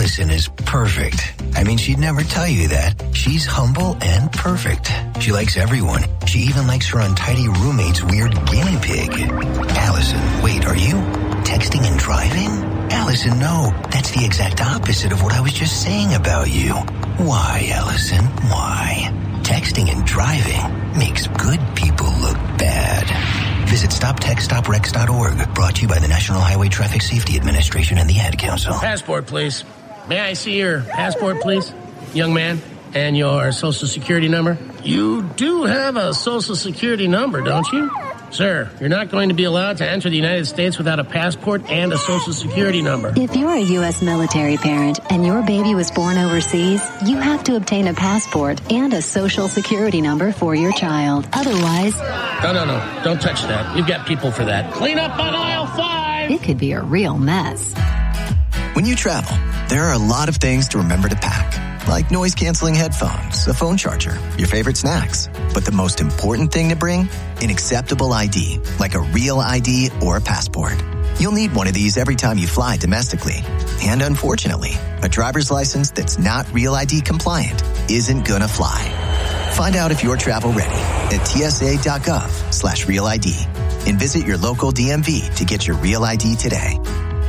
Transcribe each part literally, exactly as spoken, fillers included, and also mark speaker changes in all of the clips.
Speaker 1: Allison is perfect. I mean, she'd never tell you that. She's humble and perfect. She likes everyone. She even likes her untidy roommate's weird guinea pig. Allison, wait, are you texting and driving? Allison, no. That's the exact opposite of what I was just saying about you. Why, Allison? Why? Texting and driving makes good people look bad. Visit stop text stop wrecks dot org. Brought to you by the National Highway Traffic Safety Administration and the Ad Council.
Speaker 2: Passport, please. May I see your passport, please? Young man, and your social security number? You do have a social security number, don't you? Sir, you're not going to be allowed to enter the United States without a passport and a social security number.
Speaker 3: If you're a U S military parent and your baby was born overseas, you have to obtain a passport and a social security number for your child. Otherwise...
Speaker 2: No, no, no. Don't touch that. You've got people for that. Clean up on aisle five!
Speaker 3: It could be a real mess.
Speaker 4: When you travel, there are a lot of things to remember to pack, like noise-canceling headphones, a phone charger, your favorite snacks. But the most important thing to bring? An acceptable I D, like a real I D or a passport. You'll need one of these every time you fly domestically. And unfortunately, a driver's license that's not Real I D compliant isn't gonna fly. Find out if you're travel ready at tsa.gov slash real ID and visit your local D M V to get your Real I D today.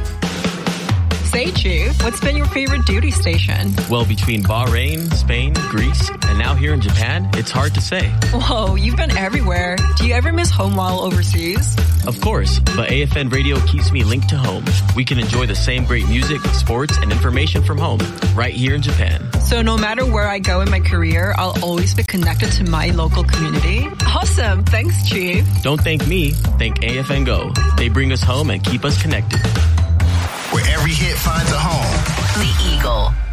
Speaker 5: Say, Chief, what's been your favorite duty station?
Speaker 6: Well, between Bahrain, Spain, Greece, and now here in Japan, it's hard to say.
Speaker 5: Whoa, you've been everywhere. Do you ever miss home while overseas?
Speaker 6: Of course, but A F N Radio keeps me linked to home. We can enjoy the same great music, sports, and information from home, right here in Japan.
Speaker 5: So no matter where I go in my career, I'll always be connected to my local community? Awesome. Thanks, Chief.
Speaker 6: Don't thank me. Thank A F N Go. They bring us home and keep us connected.
Speaker 7: Where every hit finds a home.
Speaker 8: The Eagle.